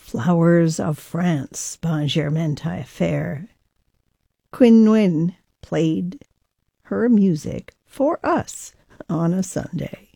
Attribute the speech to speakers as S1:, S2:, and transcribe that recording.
S1: Flowers of France by Germaine Taillefer. Quinn Nguyen played her music for us on a Sunday.